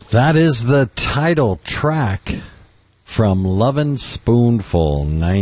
That is the title track from Lovin' Spoonful,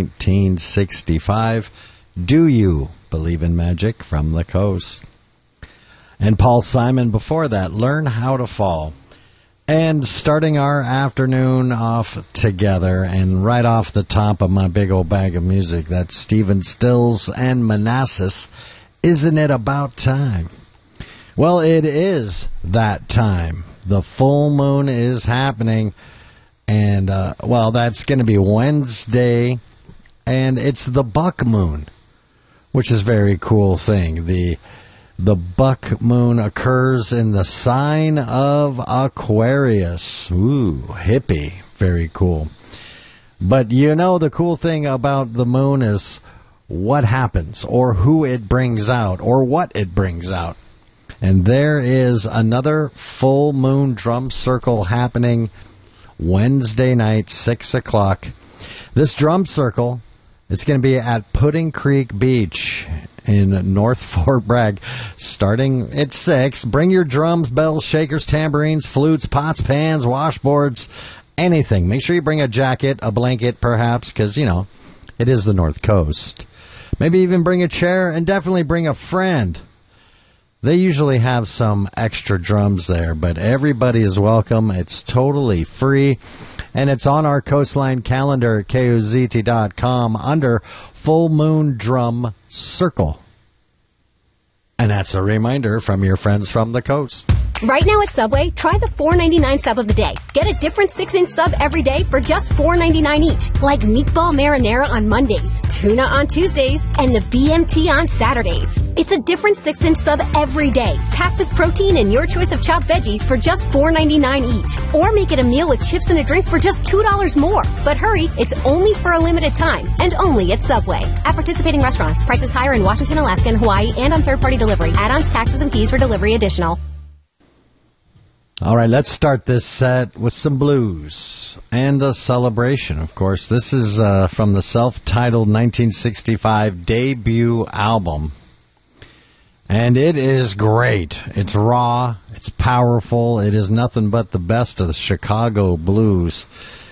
1965. Do You Believe in Magic from the Coast? And Paul Simon before that, Learn How to Fall. And starting our afternoon off together, and right off the top of my big old bag of music, that's Stephen Stills and Manassas, Isn't It About Time? Well, it is that time. The full moon is happening, and, that's going to be Wednesday, and it's the buck moon, which is a very cool thing. The buck moon occurs in the sign of Aquarius. Ooh, hippie. Very cool. But the cool thing about the moon is what happens, or who it brings out, or what it brings out. And there is another full moon drum circle happening Wednesday night, 6 o'clock. This drum circle, it's going to be at Pudding Creek Beach in North Fort Bragg, starting at 6. Bring your drums, bells, shakers, tambourines, flutes, pots, pans, washboards, anything. Make sure you bring a jacket, a blanket, perhaps, because, it is the North Coast. Maybe even bring a chair, and definitely bring a friend. They usually have some extra drums there, but everybody is welcome. It's totally free, and it's on our Coastline calendar at KOZT.com under Full Moon Drum Circle. And that's a reminder from your friends from the coast. Right now at Subway, try the $4.99 sub of the day. Get a different 6-inch sub every day for just $4.99 each. Like meatball marinara on Mondays, tuna on Tuesdays, and the BMT on Saturdays. It's a different 6-inch sub every day, packed with protein and your choice of chopped veggies for just $4.99 each. Or make it a meal with chips and a drink for just $2 more. But hurry, it's only for a limited time, and only at Subway. At participating restaurants, prices higher in Washington, Alaska, and Hawaii, and on third-party delivery. Add-ons, taxes, and fees for delivery additional. All right, let's start this set with some blues and a celebration, of course. This is from the self-titled 1965 debut album. And it is great. It's raw. It's powerful. It is nothing but the best of the Chicago blues.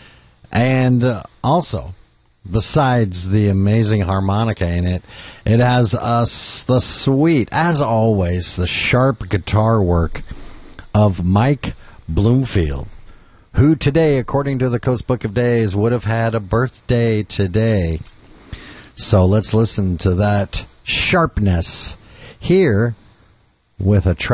And also, besides the amazing harmonica in it, it has the sweet, as always, the sharp guitar work of Mike Bloomfield, who today, according to the Coast Book of Days, would have had a birthday today. So let's listen to that sharpness here with a track